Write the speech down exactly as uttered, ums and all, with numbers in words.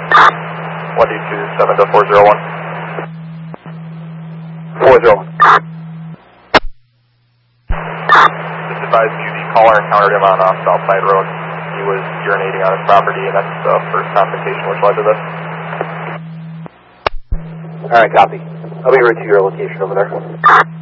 one two two seven to four zero one. four zero one. Just advise you the caller encountered him on uh, Southside Road. He was urinating on his property, and that's the first confrontation which led to this. Alright, copy. I'll be right to your location over there.